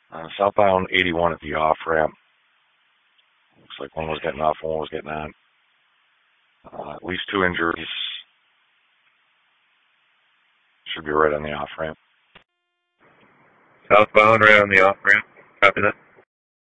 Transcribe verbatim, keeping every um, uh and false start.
Uh, southbound eighty-one at the off ramp. Looks like one was getting off, one was getting on. Uh, at least two injuries. Should be right on the off ramp. Southbound right on the off ramp. Copy that.